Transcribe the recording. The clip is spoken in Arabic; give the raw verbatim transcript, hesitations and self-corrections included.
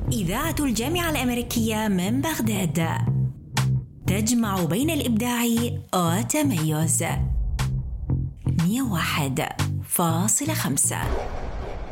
إذاعة الجامعة الأمريكية من بغداد، تجمع بين الإبداع والتميز. مئة وواحد فاصلة خمسة.